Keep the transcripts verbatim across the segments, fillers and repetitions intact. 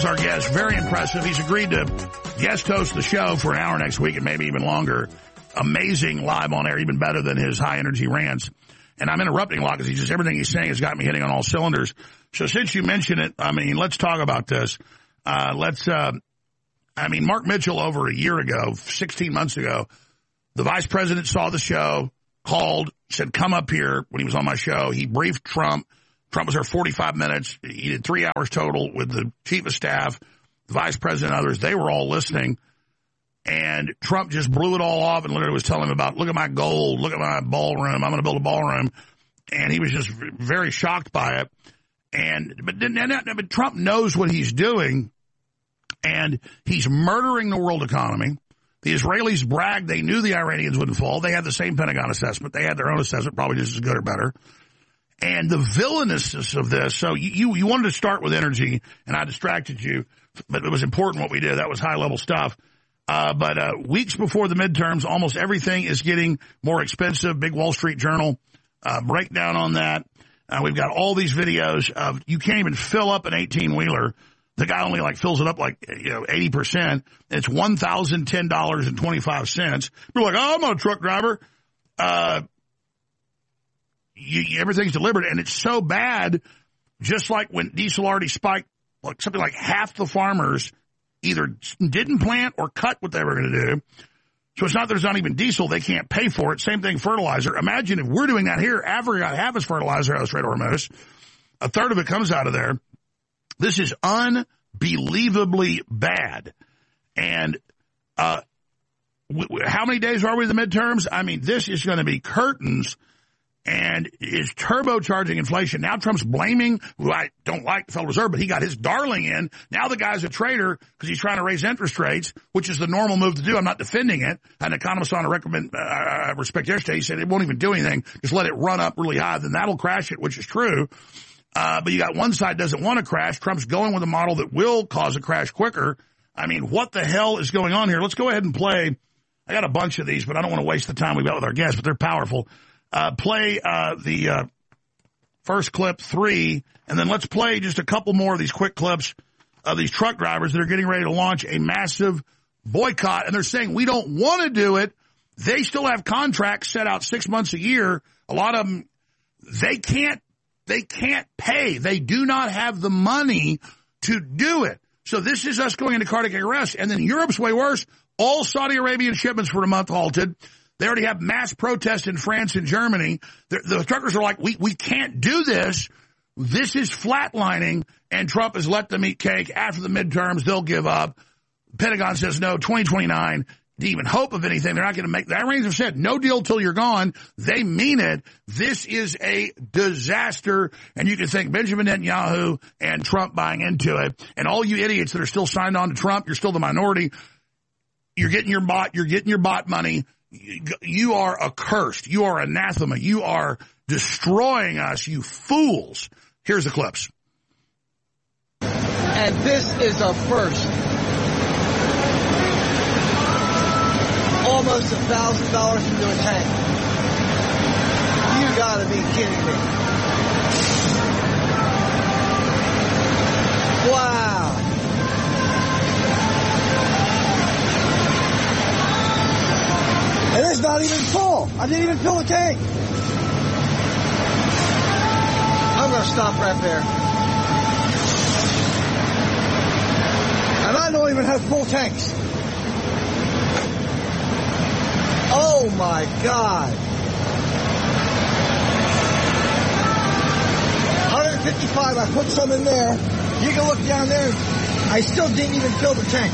our guest. Very impressive. He's agreed to guest host the show for an hour next week and maybe even longer. Amazing live on air, even better than his high-energy rants. And I'm interrupting a lot because he's just, everything he's saying has got me hitting on all cylinders. So since you mentioned it, I mean, let's talk about this. Uh, let's, uh, I mean, Mark Mitchell over a year ago, sixteen months ago, the vice president saw the show, called, said, come up here when he was on my show. He briefed Trump. Trump was there forty-five minutes. He did three hours total with the chief of staff, the vice president, and others. They were all listening. And Trump just blew it all off and literally was telling him about, look at my gold, look at my ballroom, I'm going to build a ballroom. And he was just very shocked by it. And but, but Trump knows what he's doing, and he's murdering the world economy. The Israelis bragged they knew the Iranians wouldn't fall. They had the same Pentagon assessment. They had their own assessment, probably just as good or better. And the villainousness of this, so you, you, you wanted to start with energy, and I distracted you, but it was important what we did. That was high-level stuff. Uh, but uh, weeks before the midterms, almost everything is getting more expensive. Big Wall Street Journal uh, breakdown on that. Uh, we've got all these videos of you can't even fill up an eighteen-wheeler. The guy only like fills it up like you know eighty percent. It's one thousand ten dollars and twenty-five cents. We're like, oh, I'm not a truck driver. Uh, you, everything's delivered, and it's so bad. Just like when diesel already spiked, like something like half the farmers either didn't plant or cut what they were going to do. So it's not that there's not even diesel. They can't pay for it. Same thing, fertilizer. Imagine if we're doing that here. Africa got half its fertilizer out of the Strait of Hormuz. A third of it comes out of there. This is unbelievably bad. And uh, w- w- how many days are we in the midterms? I mean, this is going to be curtains. And is turbocharging inflation. Now Trump's blaming, who I don't like, the Federal Reserve, but he got his darling in. Now the guy's a traitor because he's trying to raise interest rates, which is the normal move to do. I'm not defending it. An economist on a recommend, uh, I respect yesterday, he said it won't even do anything. Just let it run up really high. Then that'll crash it, which is true. Uh, but you got one side doesn't want to crash. Trump's going with a model that will cause a crash quicker. I mean, what the hell is going on here? Let's go ahead and play. I got a bunch of these, but I don't want to waste the time we've got with our guests, but they're powerful. Uh, play uh, the uh, first clip, three, and then let's play just a couple more of these quick clips of these truck drivers that are getting ready to launch a massive boycott. And they're saying, we don't want to do it. They still have contracts set out six months a year. A lot of them, they can't, they can't pay. They do not have the money to do it. So this is us going into cardiac arrest. And then Europe's way worse. All Saudi Arabian shipments for a month halted. They already have mass protests in France and Germany. The, the truckers are like, we, we can't do this. This is flatlining, and Trump has let them eat cake. After the midterms, they'll give up. Pentagon says no, twenty twenty-nine, to even hope of anything. They're not going to make, the Iranians have said, no deal till you're gone. They mean it. This is a disaster, and you can thank Benjamin Netanyahu and Trump buying into it. And all you idiots that are still signed on to Trump, you're still the minority. You're getting your bot, you're getting your bot money. You are accursed. You are anathema. You are destroying us, you fools. Here's the clips. And this is a first. Almost a thousand dollars into a tank. You gotta be kidding me. Wow. And it's not even full. I didn't even fill the tank. I'm going to stop right there. And I don't even have full tanks. Oh, my God. one fifty-five, I put some in there. You can look down there. I still didn't even fill the tank.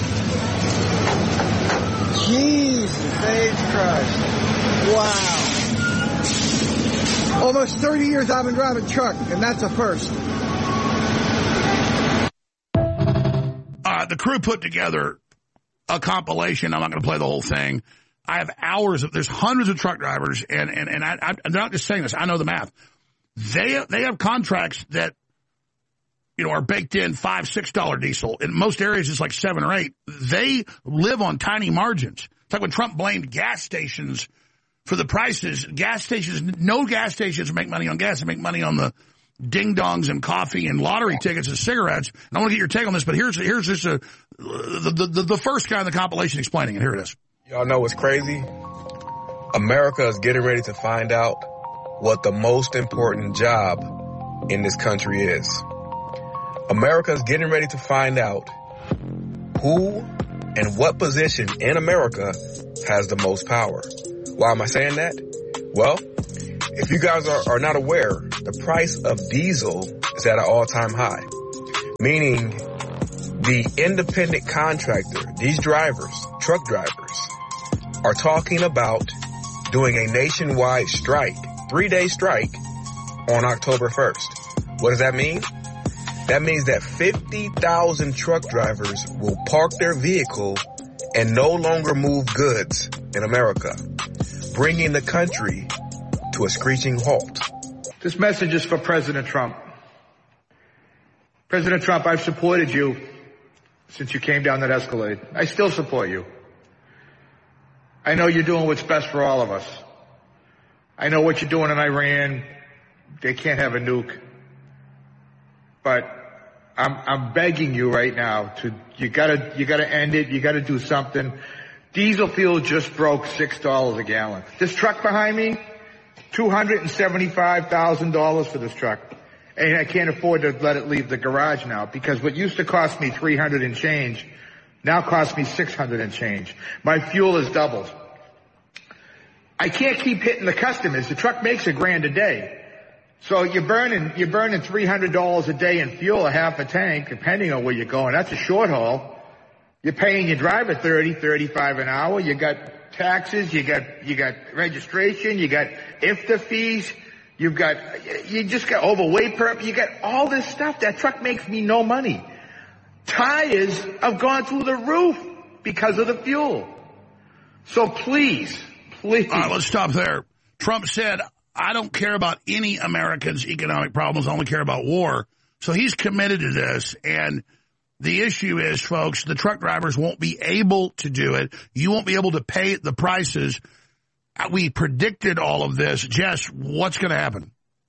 Jesus H. Christ. Wow. Almost thirty years I've been driving truck, and that's a first. Uh, the crew put together a compilation. I'm not going to play the whole thing. I have hours of, there's hundreds of truck drivers, and, and, and I, I'm not just saying this, I know the math. They, they have contracts that, you know, are baked in five, six dollar diesel. In most areas, it's like seven or eight. They live on tiny margins. It's like when Trump blamed gas stations for the prices. Gas stations, no gas stations make money on gas. They make money on the ding-dongs and coffee and lottery tickets and cigarettes. And I want to get your take on this, but here's here's just a, the, the, the first guy in the compilation explaining it. Here it is. Y'all know what's crazy? America is getting ready to find out what the most important job in this country is. America is getting ready to find out who and what position in America has the most power. Why am I saying that? Well, if you guys are, are not aware, the price of diesel is at an all-time high, meaning the independent contractor, these drivers, truck drivers, are talking about doing a nationwide strike, three-day strike on October first. What does that mean? That means that fifty thousand truck drivers will park their vehicle and no longer move goods in America, bringing the country to a screeching halt. This message is for President Trump. President Trump, I've supported you since you came down that Escalade. I still support you. I know you're doing what's best for all of us. I know what you're doing in Iran. They can't have a nuke. But I'm, I'm begging you right now to, you gotta, you gotta end it. You gotta do something. Diesel fuel just broke six dollars a gallon. This truck behind me, two hundred seventy-five thousand dollars for this truck. And I can't afford to let it leave the garage now because what used to cost me three hundred and change now costs me six hundred and change. My fuel has doubled. I can't keep hitting the customers. The truck makes a grand a day. So you're burning, you're burning three hundred dollars a day in fuel, a half a tank, depending on where you're going. That's a short haul. You're paying your driver thirty, thirty-five an hour. You got taxes, you got, you got registration, you got I F T A fees, you've got, you just got overweight permit, you got all this stuff. That truck makes me no money. Tires have gone through the roof because of the fuel. So please, please. All right, let's stop there. Trump said, I don't care about any Americans' economic problems. I only care about war. So he's committed to this. And the issue is, folks, the truck drivers won't be able to do it. You won't be able to pay the prices. We predicted all of this. Jess, what's going to happen?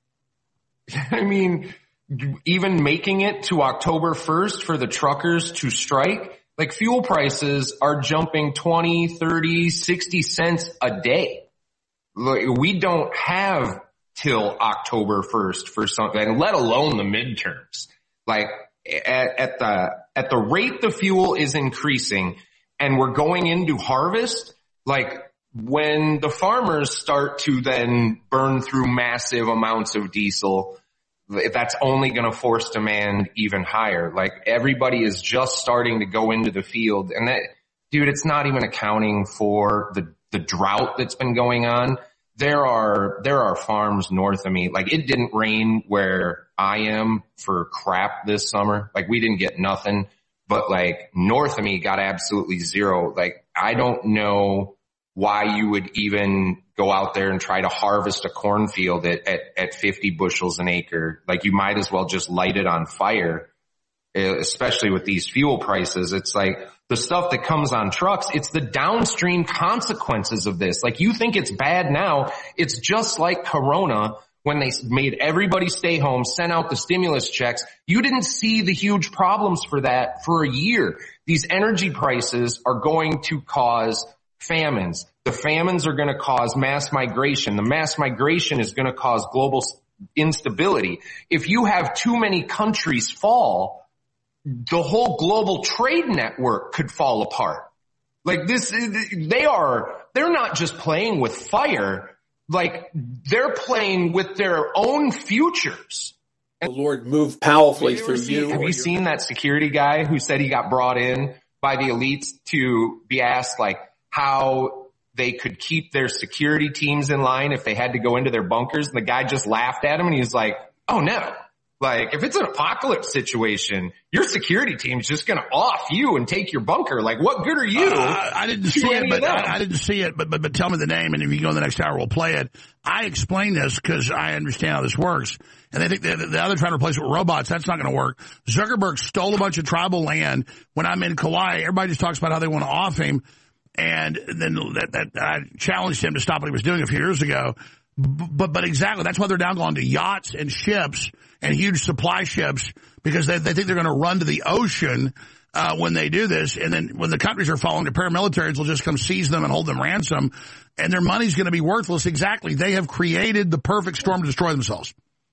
I mean, even making it to October first for the truckers to strike, like fuel prices are jumping twenty, thirty, sixty cents a day. We don't have till October first for something, let alone the midterms. Like at, at the, at the rate the fuel is increasing and we're going into harvest, like when the farmers start to then burn through massive amounts of diesel, that's only going to force demand even higher. Like everybody is just starting to go into the field and that, dude, it's not even accounting for the the drought that's been going on. There are, there are farms north of me. Like it didn't rain where I am for crap this summer. Like we didn't get nothing, but like north of me got absolutely zero. Like I don't know why you would even go out there and try to harvest a cornfield at, at, at fifty bushels an acre. Like you might as well just light it on fire, especially with these fuel prices. It's like, the stuff that comes on trucks, it's the downstream consequences of this. Like you think it's bad now. It's just like Corona when they made everybody stay home, sent out the stimulus checks. You didn't see the huge problems for that for a year. These energy prices are going to cause famines. The famines are going to cause mass migration. The mass migration is going to cause global instability. If you have too many countries fall, the whole global trade network could fall apart. Like this, they are, they're not just playing with fire. Like they're playing with their own futures. The Lord moved powerfully through seen, you. Have you seen that security guy who said he got brought in by the elites to be asked like how they could keep their security teams in line if they had to go into their bunkers? And the guy just laughed at him and he was like, oh no. Like, if it's an apocalypse situation, your security team's just going to off you and take your bunker. Like, what good are you? Uh, I didn't see it, but I, I didn't see it, but, but but tell me the name, and if you go in the next hour, we'll play it. I explain this because I understand how this works, and they think the, the other trying to replace it with robots. That's not going to work. Zuckerberg stole a bunch of tribal land. When I'm in Kauai, everybody just talks about how they want to off him, and then that, that I challenged him to stop what he was doing a few years ago. But but exactly, that's why they're now going to yachts and ships and huge supply ships, because they, they think they're going to run to the ocean uh, when they do this. And then when the countries are falling, the paramilitaries will just come seize them and hold them ransom, and their money's going to be worthless. Exactly. They have created the perfect storm to destroy themselves.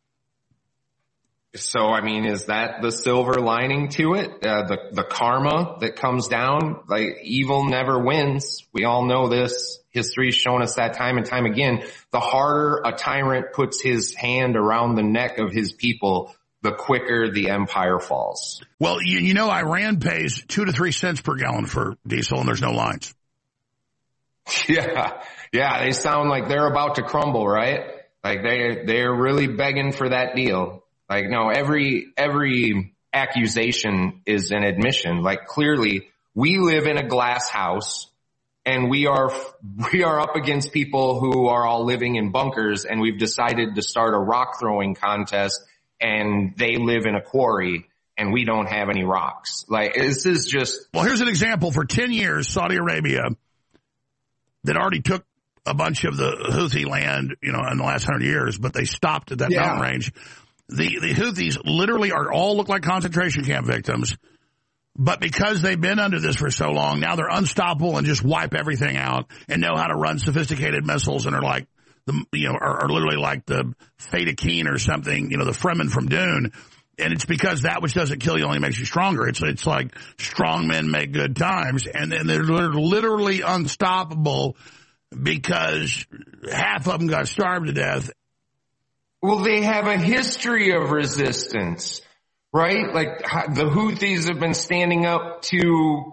So, I mean, is that the silver lining to it? Uh, the, the karma that comes down? Like, evil never wins. We all know this. History's shown us that time and time again. The harder a tyrant puts his hand around the neck of his people, the quicker the empire falls. Well, you, you know, Iran pays two to three cents per gallon for diesel, and there's no lines. Yeah. Yeah. They sound like they're about to crumble, right? Like they, they're really begging for that deal. Like, no, every, every accusation is an admission. Like, clearly we live in a glass house and we are, we are up against people who are all living in bunkers, and we've decided to start a rock throwing contest, and they live in a quarry and we don't have any rocks. Like, this is just. Well, here's an example. For ten years, Saudi Arabia, that already took a bunch of the Houthi land, you know, in the last hundred years, but they stopped at that yeah. mountain range. The, the Houthis literally are all look like concentration camp victims, but because they've been under this for so long, now they're unstoppable and just wipe everything out and know how to run sophisticated missiles, and are like the, you know, are, are literally like the Fata Keen or something, you know, the Fremen from Dune. And it's because that which doesn't kill you only makes you stronger. It's, it's like strong men make good times, and then they're literally unstoppable because half of them got starved to death. Well, they have a history of resistance, right? Like, the Houthis have been standing up to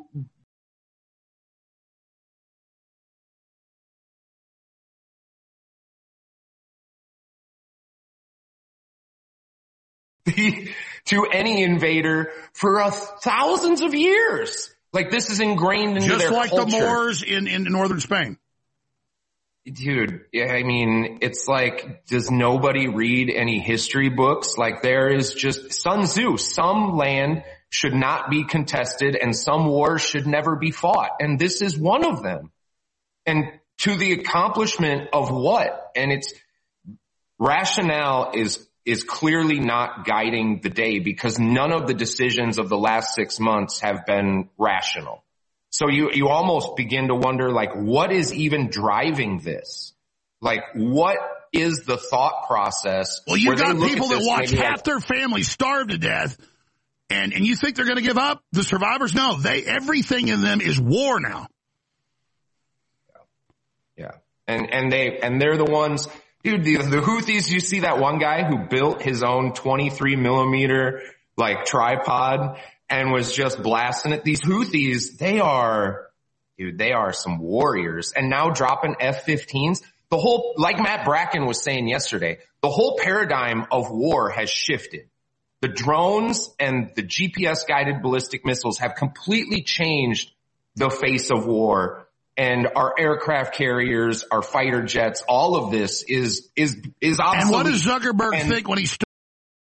to any invader for uh, thousands of years. Like, this is ingrained into Just their like culture. the Moors in, in northern Spain. Dude, I mean, it's like, does nobody read any history books? Like, there is just Sun Tzu. Some land should not be contested and some wars should never be fought. And this is one of them. And to the accomplishment of what? And it's rationale is, is clearly not guiding the day, because none of the decisions of the last six months have been rational. So you, you almost begin to wonder, like, what is even driving this? Like, what is the thought process? Well, you've got people that watch half their family starve to death, and, and you think they're going to give up? The survivors? No, they, everything in them is war now. Yeah. yeah. And, and they, and they're the ones, dude, the, the Houthis, you see that one guy who built his own twenty-three millimeter, like, tripod and was just blasting it. These Houthis, they are, dude, they are some warriors. And now dropping F fifteens. The whole, like Matt Bracken was saying yesterday, the whole paradigm of war has shifted. The drones and the G P S-guided ballistic missiles have completely changed the face of war. And our aircraft carriers, our fighter jets, all of this is, is, is obsolete. And what does Zuckerberg and, think when he